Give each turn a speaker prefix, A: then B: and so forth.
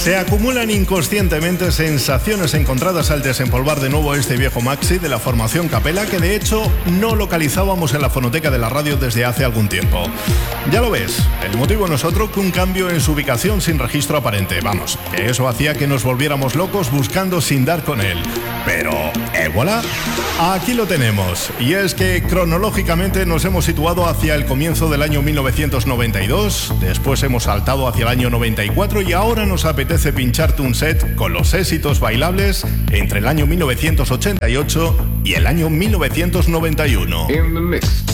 A: Se acumulan inconscientemente sensaciones encontradas al desempolvar de nuevo este viejo maxi de la formación Capella, que de hecho no localizábamos en la fonoteca de la radio desde hace algún tiempo. Ya lo ves, el motivo no es otro que un cambio en su ubicación sin registro aparente. Vamos, que eso hacía que nos volviéramos locos buscando sin dar con él. Pero, voilà, aquí lo tenemos. Y es que cronológicamente nos hemos situado hacia el comienzo del año 1992, después hemos saltado hacia el año 94 y ahora nos apetece pincharte un set con los éxitos bailables entre el año 1988 y el año 1991.
B: In the mix.